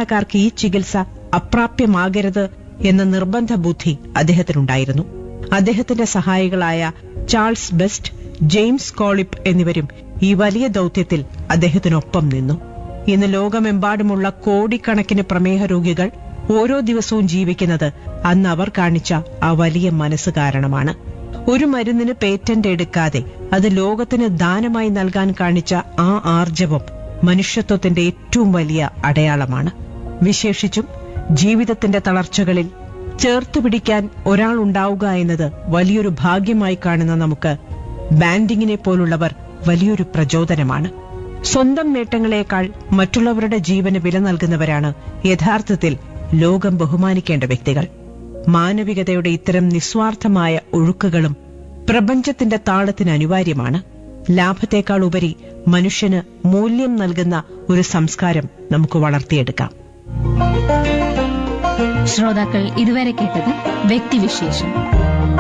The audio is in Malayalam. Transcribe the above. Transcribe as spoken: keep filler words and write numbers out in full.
സാധാരണക്കാർക്ക് ഈ ചികിത്സ അപ്രാപ്യമാകരുത് എന്ന നിർബന്ധ ബുദ്ധി അദ്ദേഹത്തിനുണ്ടായിരുന്നു. അദ്ദേഹത്തിന്റെ സഹായികളായ ചാൾസ് ബെസ്റ്റ്, ജെയിംസ് കോളിപ്പ് എന്നിവരും ഈ വലിയ ദൌത്യത്തിൽ അദ്ദേഹത്തിനൊപ്പം നിന്നു. ഇന്ന് ലോകമെമ്പാടുമുള്ള കോടിക്കണക്കിന് പ്രമേഹ രോഗികൾ ഓരോ ദിവസവും ജീവിക്കുന്നത് അന്ന് അവർ കാണിച്ച ആ വലിയ മനസ്സ് കാരണമാണ്. ഒരു മരുന്നിന് പേറ്റന്റ് എടുക്കാതെ അത് ലോകത്തിന് ദാനമായി നൽകാൻ കാണിച്ച ആ ആർജവം മനുഷ്യത്വത്തിന്റെ ഏറ്റവും വലിയ അടയാളമാണ്. വിശേഷിച്ചും ജീവിതത്തിന്റെ തളർച്ചകളിൽ ചേർത്തുപിടിക്കാൻ ഒരാൾ ഉണ്ടാവുക എന്നത് വലിയൊരു ഭാഗ്യമായി കാണുന്ന നമുക്ക് ബാൻഡിങ്ങിനെ പോലുള്ളവർ വലിയൊരു പ്രചോദനമാണ്. സ്വന്തം നേട്ടങ്ങളെക്കാൾ മറ്റുള്ളവരുടെ ജീവന് വില നൽകുന്നവരാണ് യഥാർത്ഥത്തിൽ ലോകം ബഹുമാനിക്കേണ്ട വ്യക്തികൾ. മാനവികതയുടെ ഇത്തരം നിസ്വാർത്ഥമായ ഒഴുക്കുകളും പ്രപഞ്ചത്തിന്റെ താളത്തിന് അനിവാര്യമാണ്. ലാഭത്തെക്കാൾ ഉപരി മനുഷ്യന് മൂല്യം നൽകുന്ന ഒരു സംസ്കാരം നമുക്ക് വളർത്തിയെടുക്കാം. ശ്രോതാക്കൾ ഇതുവരെ കേട്ടത് വ്യക്തിവിശേഷം.